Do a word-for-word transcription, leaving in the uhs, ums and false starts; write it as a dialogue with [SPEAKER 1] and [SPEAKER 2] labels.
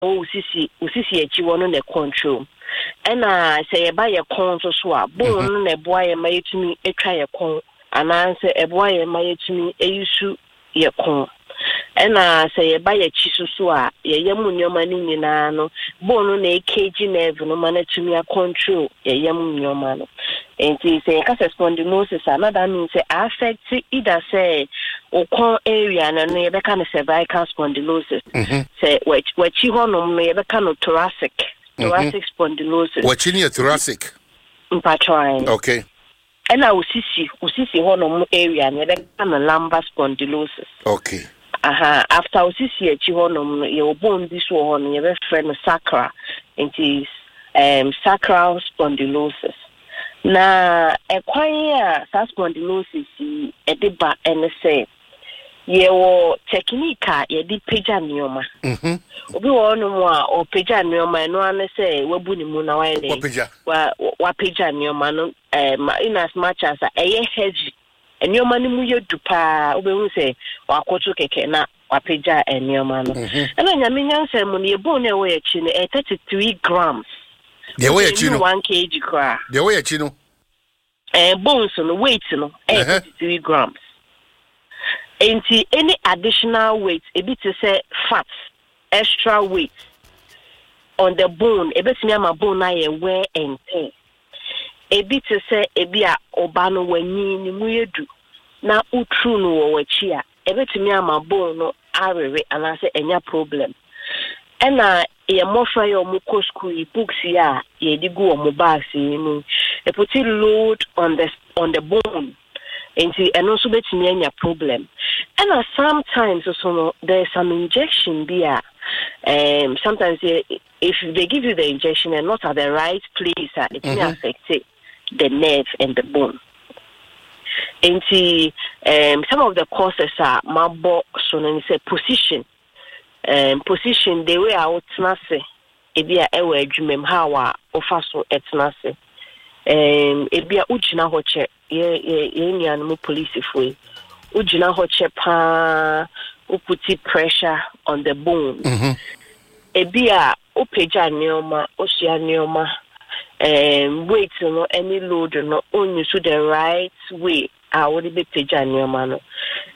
[SPEAKER 1] oh sisi usisi echi wono ne control ena say e ba ye kon so so a bone na eboa ye mayetumi etwa ye kon ana say eboa ye mayetumi eyusu ye kon ena say e ba ye chi so so a ye yam nyoma ni nyina no bone na ekg nerve no manatumi a control ye yam nyoma no enti say ka spondylosis another means say affect either say okon area na no ye be kan cervical spondylosis say wachi honom no ye be kan thoracic thoracic spondylosis
[SPEAKER 2] wachi ni thoracic
[SPEAKER 1] mpatwine
[SPEAKER 2] okay
[SPEAKER 1] ena usisi usisi honom area na ye be kan lumbar spondylosis
[SPEAKER 2] okay
[SPEAKER 1] aha after usisi echi honom no ye obon this one ye be friend sacral enti um sacral spondylosis na ekwan ya spondylosis e de ba ene say ye wo technique a ye di peja nioma mhm obi wo no mo a o peja nioma no ane say wabu ni mu na wa ile wa wa peja nioma no um in as much as e heavy nioma ni mu ye dupa obi hu say wa koto keke na wa peja nioma no ena nyame nyanse mu ye bo na wo ye chi no thirty-three grams
[SPEAKER 2] de wo ye chi no
[SPEAKER 1] one kilogram kra
[SPEAKER 2] de wo ye chi no
[SPEAKER 1] eh bones no weight no thirty-three grams. Enti any additional weight a bit to say fat extra weight on the bone a bit me my bone na ye wear and tear a bit to say e bia obano wani ni mu yedu na utru no wo wachi a e bit me my bone no arere and say enya problem ena ye mofa ye omuko school books ya ye digu omo bags ni e put load on the on the bone and and also betimi anya problem and uh, sometimes also no, there's some injection there um sometimes uh, if they give you the injection and not at the right place uh, it mm-hmm. may affect it, the nerve and the bone and see um some of the causes are mabo so no say position um position the way out na say e bia e wa adwumem how a ofa so etna say um e bia ugina ho che ye ye ye no police foi ugina ho che pa uputi pressure on the bone mhm e bia opeja neoma osia neoma um weight no any load no only to the right way I would be peja neoma no